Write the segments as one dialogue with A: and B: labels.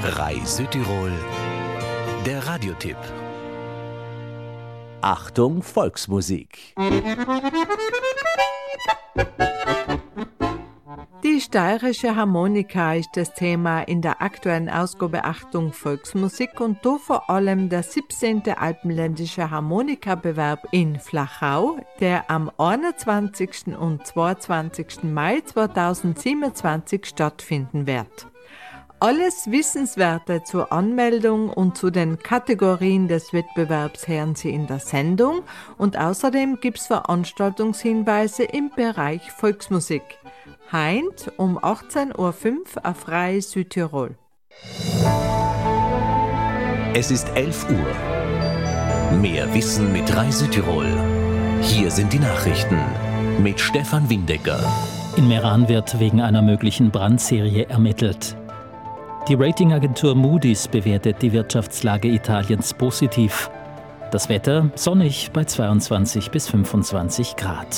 A: RAI Südtirol, der Radiotipp.
B: Achtung, Volksmusik!
C: Die steirische Harmonika ist das Thema in der aktuellen Ausgabe Achtung Volksmusik und da vor allem der 17. Alpenländische Harmonikabewerb in Flachau, der am 21. und 22. Mai 2027 stattfinden wird. Alles Wissenswerte zur Anmeldung und zu den Kategorien des Wettbewerbs hören Sie in der Sendung und außerdem gibt es Veranstaltungshinweise im Bereich Volksmusik. Heint um 18.05 Uhr auf RAI Südtirol.
A: Es ist 11 Uhr. Mehr Wissen mit RAI Südtirol. Hier sind die Nachrichten mit Stefan Windecker.
D: In Meran wird wegen einer möglichen Brandserie ermittelt. Die Ratingagentur Moody's bewertet die Wirtschaftslage Italiens positiv. Das Wetter sonnig bei 22 bis 25 Grad.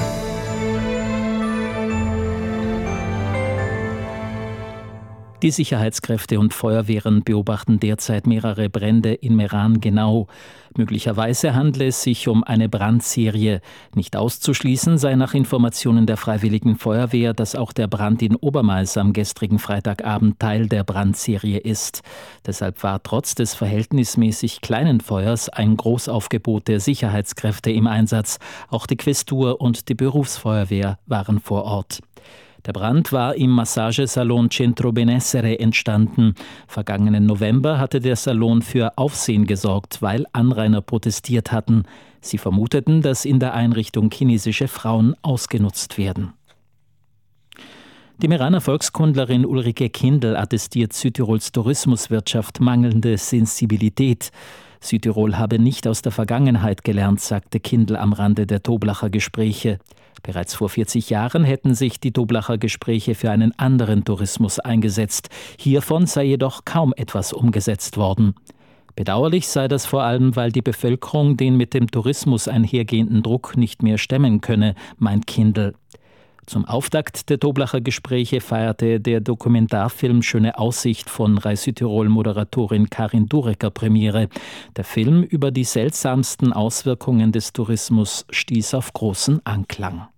D: Die Sicherheitskräfte und Feuerwehren beobachten derzeit mehrere Brände in Meran genau. Möglicherweise handle es sich um eine Brandserie. Nicht auszuschließen sei nach Informationen der Freiwilligen Feuerwehr, dass auch der Brand in Obermais am gestrigen Freitagabend Teil der Brandserie ist. Deshalb war trotz des verhältnismäßig kleinen Feuers ein Großaufgebot der Sicherheitskräfte im Einsatz. Auch die Questur und die Berufsfeuerwehr waren vor Ort. Der Brand war im Massagesalon Centro Benessere entstanden. Vergangenen November hatte der Salon für Aufsehen gesorgt, weil Anrainer protestiert hatten. Sie vermuteten, dass in der Einrichtung chinesische Frauen ausgenutzt werden. Die Meraner Volkskundlerin Ulrike Kindl attestiert Südtirols Tourismuswirtschaft mangelnde Sensibilität. Südtirol habe nicht aus der Vergangenheit gelernt, sagte Kindl am Rande der Toblacher Gespräche. Bereits vor 40 Jahren hätten sich die Toblacher Gespräche für einen anderen Tourismus eingesetzt. Hiervon sei jedoch kaum etwas umgesetzt worden. Bedauerlich sei das vor allem, weil die Bevölkerung den mit dem Tourismus einhergehenden Druck nicht mehr stemmen könne, meint Kindl. Zum Auftakt der Toblacher Gespräche feierte der Dokumentarfilm Schöne Aussicht von RAI Südtirol-Moderatorin Karin Durecker Premiere. Der Film über die seltsamsten Auswirkungen des Tourismus stieß auf großen Anklang.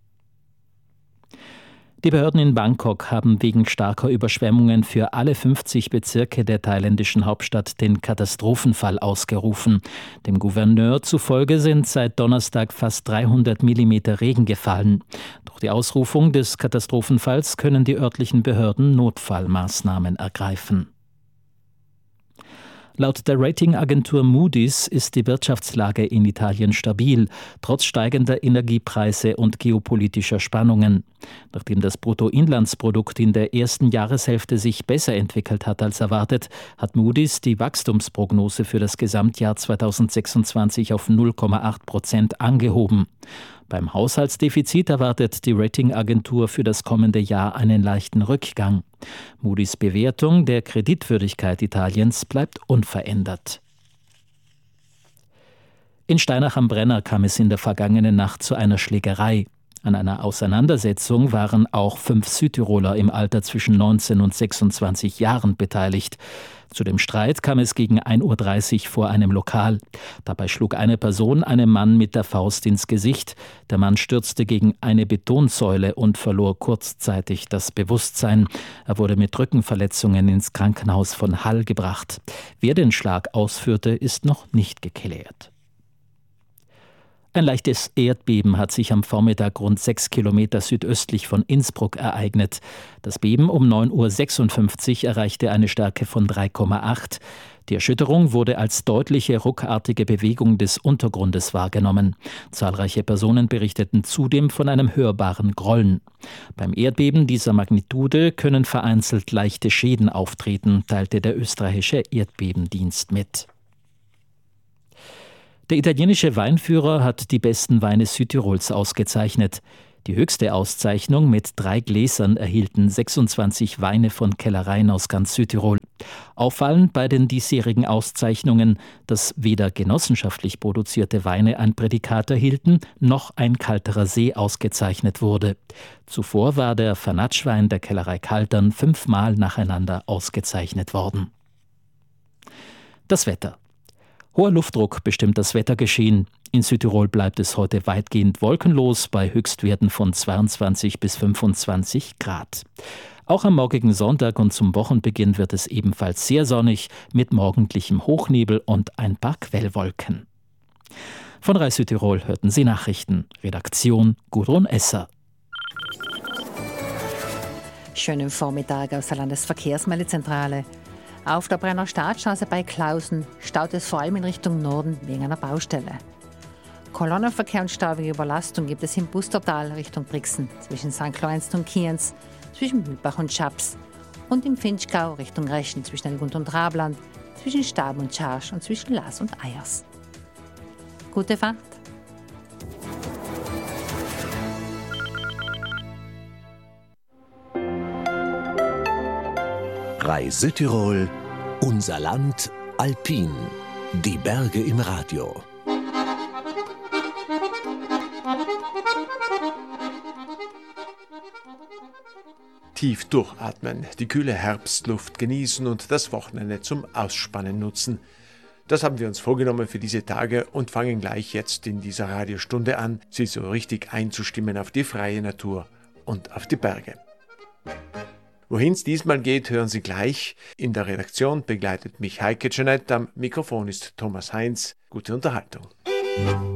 D: Die Behörden in Bangkok haben wegen starker Überschwemmungen für alle 50 Bezirke der thailändischen Hauptstadt den Katastrophenfall ausgerufen. Dem Gouverneur zufolge sind seit Donnerstag fast 300 Millimeter Regen gefallen. Durch die Ausrufung des Katastrophenfalls können die örtlichen Behörden Notfallmaßnahmen ergreifen. Laut der Ratingagentur Moody's ist die Wirtschaftslage in Italien stabil, trotz steigender Energiepreise und geopolitischer Spannungen. Nachdem das Bruttoinlandsprodukt in der ersten Jahreshälfte sich besser entwickelt hat als erwartet, hat Moody's die Wachstumsprognose für das Gesamtjahr 2026 auf 0,8% angehoben. Beim Haushaltsdefizit erwartet die Ratingagentur für das kommende Jahr einen leichten Rückgang. Moody's Bewertung der Kreditwürdigkeit Italiens bleibt unverändert. In Steinach am Brenner kam es in der vergangenen Nacht zu einer Schlägerei. An einer Auseinandersetzung waren auch 5 Südtiroler im Alter zwischen 19 und 26 Jahren beteiligt. Zu dem Streit kam es gegen 1.30 Uhr vor einem Lokal. Dabei schlug eine Person einem Mann mit der Faust ins Gesicht. Der Mann stürzte gegen eine Betonsäule und verlor kurzzeitig das Bewusstsein. Er wurde mit Rückenverletzungen ins Krankenhaus von Hall gebracht. Wer den Schlag ausführte, ist noch nicht geklärt. Ein leichtes Erdbeben hat sich am Vormittag rund 6 Kilometer südöstlich von Innsbruck ereignet. Das Beben um 9.56 Uhr erreichte eine Stärke von 3,8. Die Erschütterung wurde als deutliche ruckartige Bewegung des Untergrundes wahrgenommen. Zahlreiche Personen berichteten zudem von einem hörbaren Grollen. Beim Erdbeben dieser Magnitude können vereinzelt leichte Schäden auftreten, teilte der österreichische Erdbebendienst mit. Der italienische Weinführer hat die besten Weine Südtirols ausgezeichnet. Die höchste Auszeichnung mit 3 Gläsern erhielten 26 Weine von Kellereien aus ganz Südtirol. Auffallend bei den diesjährigen Auszeichnungen, dass weder genossenschaftlich produzierte Weine ein Prädikat erhielten, noch ein Kalterer See ausgezeichnet wurde. Zuvor war der Fanatschwein der Kellerei Kaltern 5-mal nacheinander ausgezeichnet worden. Das Wetter. Hoher Luftdruck bestimmt das Wettergeschehen. In Südtirol bleibt es heute weitgehend wolkenlos bei Höchstwerten von 22 bis 25 Grad. Auch am morgigen Sonntag und zum Wochenbeginn wird es ebenfalls sehr sonnig mit morgendlichem Hochnebel und ein paar Quellwolken. Von RAI Südtirol hörten Sie Nachrichten. Redaktion Gudrun Esser.
E: Schönen Vormittag aus der Landesverkehrsmeldezentrale. Auf der Brenner Staatsstraße bei Klausen staut es vor allem in Richtung Norden wegen einer Baustelle. Kolonnenverkehr und staubige Überlastung gibt es im Bustertal Richtung Brixen, zwischen St. Lorenz und Kienz, zwischen Mühlbach und Schaps und im Finchgau Richtung Reschen, zwischen Elgund und Rabland, zwischen Stab und Scharsch und zwischen Laas und Eyers. Gute Fahrt!
A: RAI Südtirol, unser Land alpin. Die Berge im Radio.
F: Tief durchatmen, die kühle Herbstluft genießen und das Wochenende zum Ausspannen nutzen. Das haben wir uns vorgenommen für diese Tage und fangen gleich jetzt in dieser Radiostunde an, sie so richtig einzustimmen auf die freie Natur und auf die Berge. Wohin es diesmal geht, hören Sie gleich. In der Redaktion begleitet mich Heike Jeanette, am Mikrofon ist Thomas Heinz. Gute Unterhaltung.